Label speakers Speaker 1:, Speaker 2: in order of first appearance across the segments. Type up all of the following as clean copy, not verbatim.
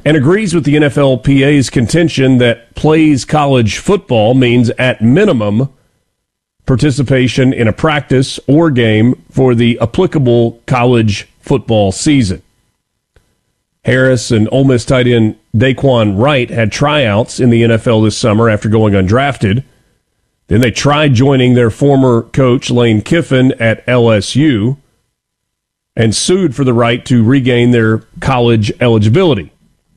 Speaker 1: and agrees with the NFLPA's contention that plays college football means, at minimum, participation in a practice or game for the applicable college football season. Harris and Ole Miss tight end Daquan Wright had tryouts in the NFL this summer after going undrafted. Then they tried joining their former coach, Lane Kiffin, at LSU and sued for the right to regain their college eligibility.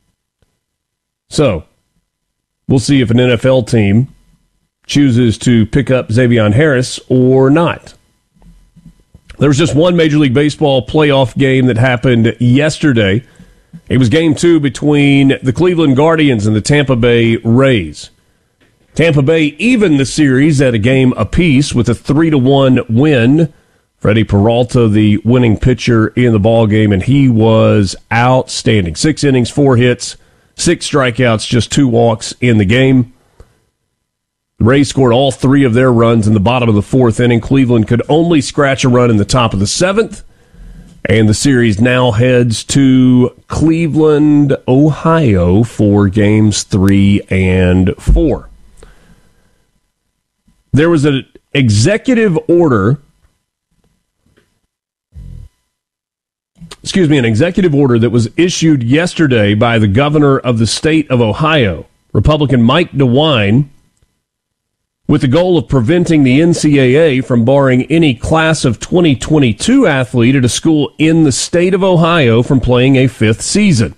Speaker 1: So, we'll see if an NFL team chooses to pick up Xavier Harris or not. There was just one Major League Baseball playoff game that happened yesterday. It was Game 2 between the Cleveland Guardians and the Tampa Bay Rays. Tampa Bay evened the series at a game apiece with a 3-1 win. Freddie Peralta, the winning pitcher in the ballgame, and he was outstanding. 6 innings, 4 hits, 6 strikeouts, just 2 walks in the game. The Rays scored all 3 of their runs in the bottom of the 4th inning. Cleveland could only scratch a run in the top of the 7th. And the series now heads to Cleveland, Ohio for games 3 and 4. There was an executive order that was issued yesterday by the governor of the state of Ohio, Republican Mike DeWine, with the goal of preventing the NCAA from barring any class of 2022 athlete at a school in the state of Ohio from playing a 5th season.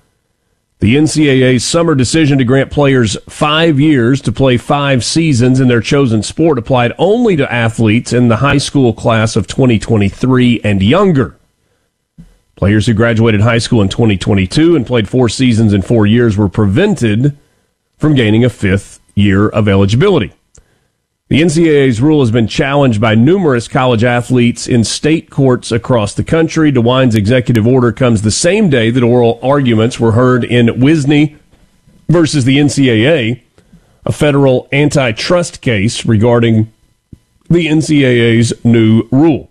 Speaker 1: The NCAA's summer decision to grant players 5 years to play 5 seasons in their chosen sport applied only to athletes in the high school class of 2023 and younger. Players who graduated high school in 2022 and played 4 seasons in 4 years were prevented from gaining a 5th year of eligibility. The NCAA's rule has been challenged by numerous college athletes in state courts across the country. DeWine's executive order comes the same day that oral arguments were heard in Wisney versus the NCAA, a federal antitrust case regarding the NCAA's new rule.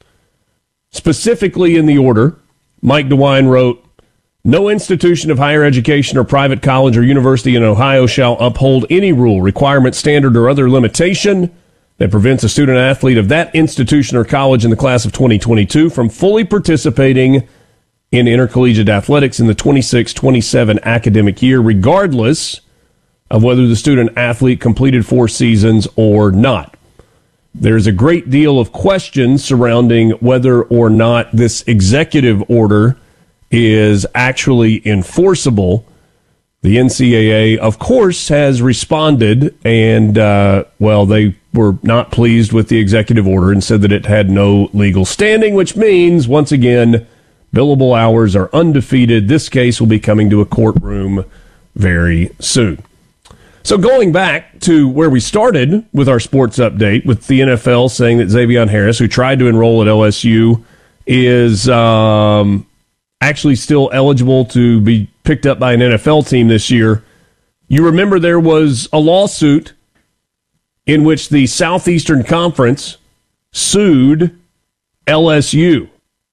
Speaker 1: Specifically in the order, Mike DeWine wrote, "No institution of higher education or private college or university in Ohio shall uphold any rule, requirement, standard, or other limitation that prevents a student athlete of that institution or college in the class of 2022 from fully participating in intercollegiate athletics in the 26-27 academic year, regardless of whether the student athlete completed 4 seasons or not." There's a great deal of question surrounding whether or not this executive order is actually enforceable. The NCAA, of course, has responded, and, they were not pleased with the executive order and said that it had no legal standing, which means, once again, billable hours are undefeated. This case will be coming to a courtroom very soon. So going back to where we started with our sports update, with the NFL saying that Xavier Harris, who tried to enroll at LSU, is actually still eligible to be picked up by an NFL team this year. You remember there was a lawsuit in which the Southeastern Conference sued LSU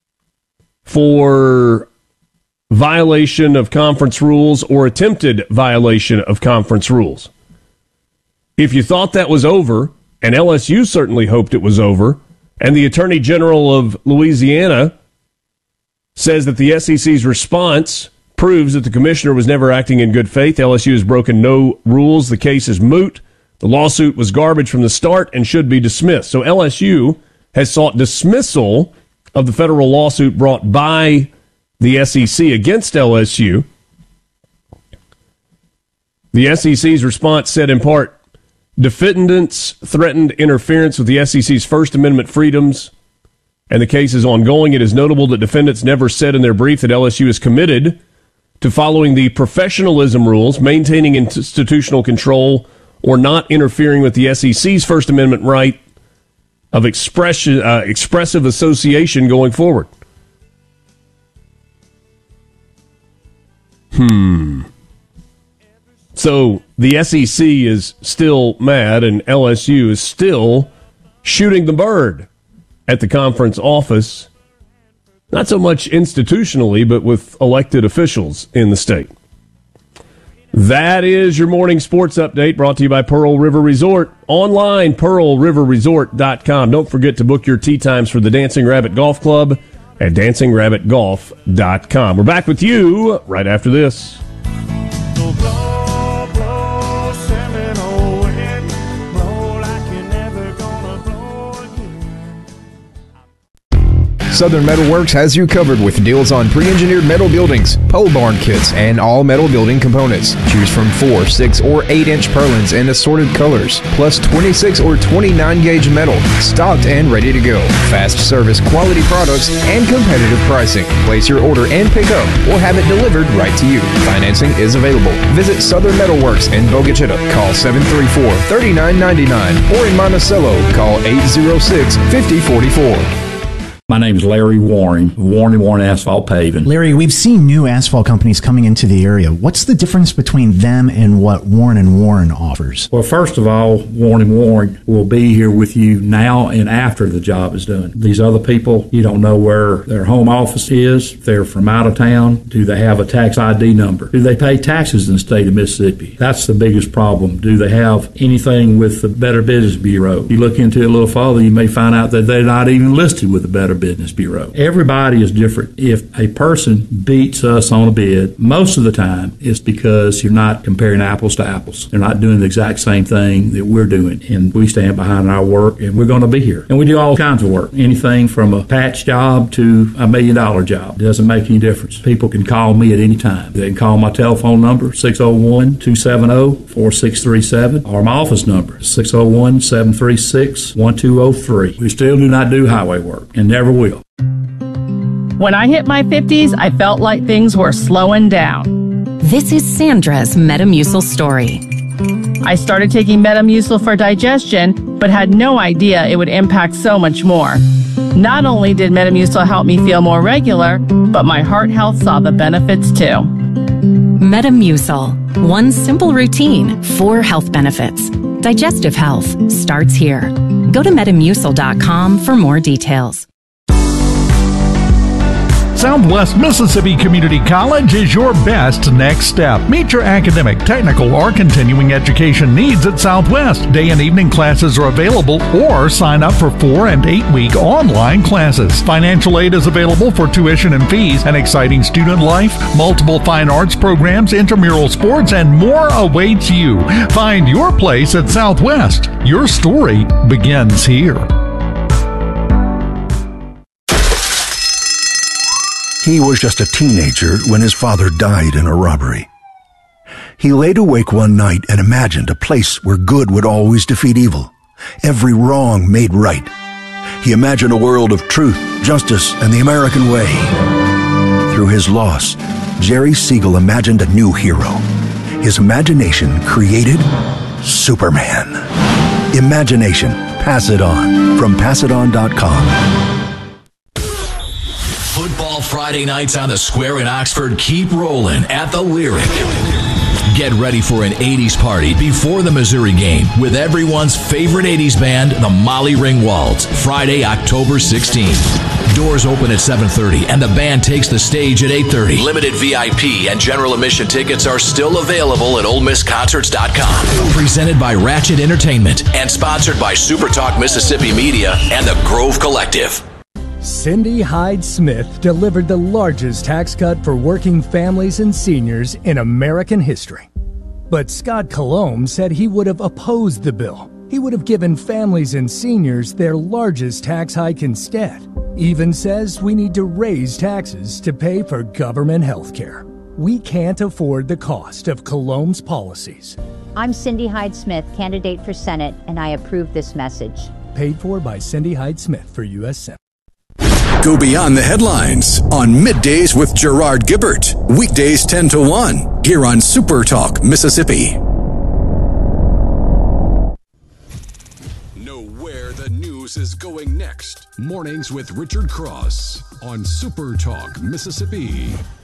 Speaker 1: for violation of conference rules or attempted violation of conference rules. If you thought that was over, and LSU certainly hoped it was over, and the Attorney General of Louisiana says that the SEC's response proves that the commissioner was never acting in good faith, LSU has broken no rules, the case is moot, the lawsuit was garbage from the start and should be dismissed. So LSU has sought dismissal of the federal lawsuit brought by the SEC against LSU. The SEC's response said in part, defendants threatened interference with the SEC's First Amendment freedoms, and the case is ongoing. It is notable that defendants never said in their brief that LSU is committed to following the professionalism rules, maintaining institutional control, or not interfering with the SEC's First Amendment right of expressive association going forward. So the SEC is still mad, and LSU is still shooting the bird at the conference office, not so much institutionally, but with elected officials in the state. That is your morning sports update brought to you by Pearl River Resort. Online, pearlriverresort.com. Don't forget to book your tee times for the Dancing Rabbit Golf Club at dancingrabbitgolf.com. We're back with you right after this.
Speaker 2: So blow, blow, Seminole wind, blow like you're never gonna blow again.
Speaker 3: Southern Metal Works has you covered with deals on pre-engineered metal buildings, pole barn kits, and all metal building components. Choose from 4, 6, or 8-inch purlins in assorted colors, plus 26 or 29-gauge metal, stocked and ready to go. Fast service, quality products, and competitive pricing. Place your order and pick up, or have it delivered right to you. Financing is available. Visit Southern Metal Works in Bogachita. Call 734-3999, or in Monticello, call 806-5044.
Speaker 4: My name is Larry Warren, Warren Asphalt Paving.
Speaker 5: Larry, we've seen new asphalt companies coming into the area. What's the difference between them and what Warren & Warren offers?
Speaker 4: Well, first of all, Warren & Warren will be here with you now and after the job is done. These other people, you don't know where their home office is. If they're from out of town, do they have a tax ID number? Do they pay taxes in the state of Mississippi? That's the biggest problem. Do they have anything with the Better Business Bureau? You look into it a little further, you may find out that they're not even listed with the Better Business Bureau. Everybody is different. If a person beats us on a bid, most of the time it's because you're not comparing apples to apples. They're not doing the exact same thing that we're doing, and we stand behind our work, and we're going to be here. And we do all kinds of work, anything from a patch job to $1 million job. It doesn't make any difference. People can call me at any time. They can call my telephone number, 601-270-4637, or my office number, 601-736-1203. We still do not do highway work, and never will.
Speaker 6: When I hit my 50s, I felt like things were slowing down.
Speaker 7: This is Sandra's Metamucil story.
Speaker 6: I started taking Metamucil for digestion, but had no idea it would impact so much more. Not only did Metamucil help me feel more regular, but my heart health saw the benefits too.
Speaker 7: Metamucil. One simple routine, 4 health benefits. Digestive health starts here. Go to Metamucil.com for more details.
Speaker 8: Southwest Mississippi Community College is your best next step. Meet your academic, technical, or continuing education needs at Southwest. Day and evening classes are available, or sign up for 4- and 8-week online classes. Financial aid is available for tuition and fees, an exciting student life, multiple fine arts programs, intramural sports, and more awaits you. Find your place at Southwest. Your story begins here.
Speaker 9: He was just a teenager when his father died in a robbery. He laid awake one night and imagined a place where good would always defeat evil, every wrong made right. He imagined a world of truth, justice, and the American way. Through his loss, Jerry Siegel imagined a new hero. His imagination created Superman. Imagination. Pass it on. From PassItOn.com.
Speaker 10: Football Friday nights on the Square in Oxford keep rolling at the Lyric. Get ready for an 80s party before the Missouri game with everyone's favorite 80s band, the Molly Ringwalds, Friday, October 16th. Doors open at 7:30 and the band takes the stage at 8:30. Limited VIP and general admission tickets are still available at OleMissConcerts.com. Presented by Ratchet Entertainment and sponsored by Super Talk Mississippi Media and the Grove Collective.
Speaker 11: Cindy Hyde-Smith delivered the largest tax cut for working families and seniors in American history. But Scott Colomb said he would have opposed the bill. He would have given families and seniors their largest tax hike instead. Even says we need to raise taxes to pay for government health care. We can't afford the cost of Colomb's policies.
Speaker 12: I'm Cindy Hyde-Smith, candidate for Senate, and I approve this message.
Speaker 11: Paid for by Cindy Hyde-Smith for U.S. Senate.
Speaker 13: Go beyond the headlines on Middays with Gerard Gibbert. Weekdays 10 to 1 here on Super Talk Mississippi.
Speaker 14: Know where the news is going next. Mornings with Richard Cross on Super Talk Mississippi.